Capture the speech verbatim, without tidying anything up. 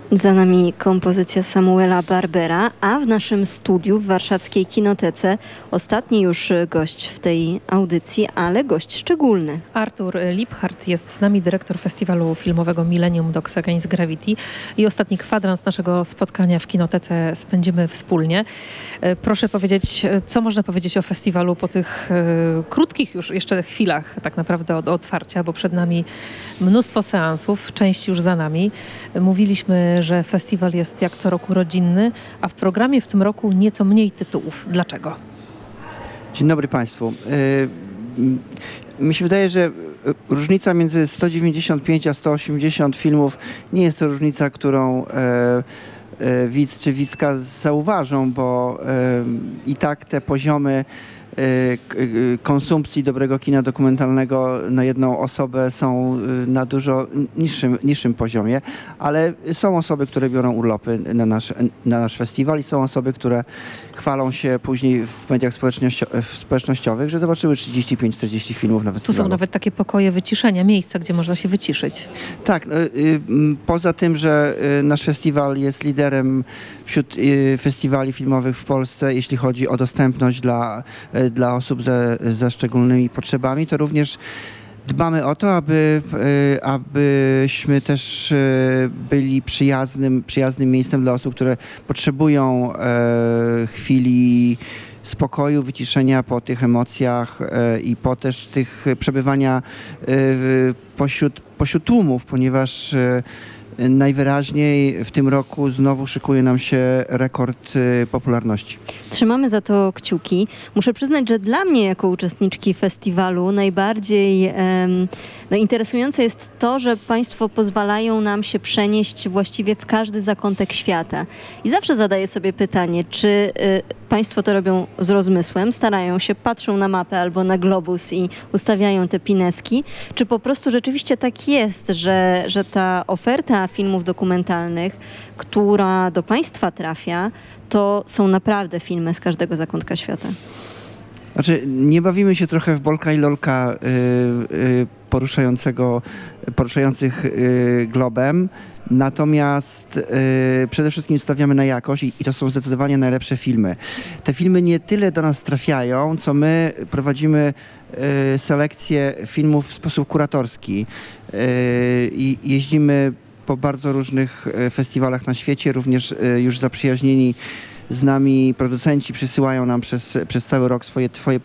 Za nami kompozycja Samuela Barbera, a w naszym studiu w warszawskiej Kinotece ostatni już gość w tej audycji, ale gość szczególny. Artur Liphart jest z nami, dyrektor festiwalu filmowego Millennium Dogs Against Gravity, i ostatni kwadrans naszego spotkania w Kinotece spędzimy wspólnie. Proszę powiedzieć, co można powiedzieć o festiwalu po tych e, krótkich już jeszcze chwilach tak naprawdę od otwarcia, bo przed nami mnóstwo seansów, część już za nami. Mówiliśmy, że festiwal jest jak co roku rodzinny, a w programie w tym roku nieco mniej tytułów. Dlaczego? Dzień dobry Państwu. Mi się wydaje, że różnica między sto dziewięćdziesiąt pięć a sto osiemdziesiąt filmów nie jest to różnica, którą widz czy widzka zauważą, bo i tak te poziomy konsumpcji dobrego kina dokumentalnego na jedną osobę są na dużo niższym, niższym poziomie, ale są osoby, które biorą urlopy na nasz, na nasz festiwal i są osoby, które chwalą się później w mediach społecznościowych, że zobaczyły trzydzieści pięć czterdzieści filmów na festiwalu. Tu są nawet takie pokoje wyciszenia, miejsca, gdzie można się wyciszyć. Tak, poza tym, że nasz festiwal jest liderem wśród festiwali filmowych w Polsce, jeśli chodzi o dostępność dla dla osób ze, ze szczególnymi potrzebami, to również dbamy o to, aby, abyśmy też byli przyjaznym, przyjaznym miejscem dla osób, które potrzebują chwili spokoju, wyciszenia po tych emocjach i po też tych przebywania pośród, pośród tłumów, ponieważ najwyraźniej w tym roku znowu szykuje nam się rekord popularności. Trzymamy za to kciuki. Muszę przyznać, że dla mnie jako uczestniczki festiwalu najbardziej um, no, interesujące jest to, że Państwo pozwalają nam się przenieść właściwie w każdy zakątek świata. I zawsze zadaję sobie pytanie, czy y, Państwo to robią z rozmysłem, starają się, patrzą na mapę albo na globus i ustawiają te pineski, czy po prostu rzeczywiście tak jest, że, że ta oferta filmów dokumentalnych, która do Państwa trafia, to są naprawdę filmy z każdego zakątka świata? Znaczy, nie bawimy się trochę w Bolka i Lolka yy, yy, poruszającego, poruszających yy, globem, natomiast yy, przede wszystkim stawiamy na jakość i, i to są zdecydowanie najlepsze filmy. Te filmy nie tyle do nas trafiają, co my prowadzimy yy, selekcję filmów w sposób kuratorski yy, i jeździmy po bardzo różnych festiwalach na świecie, również już zaprzyjaźnieni z nami producenci przysyłają nam przez, przez cały rok swoje, swoje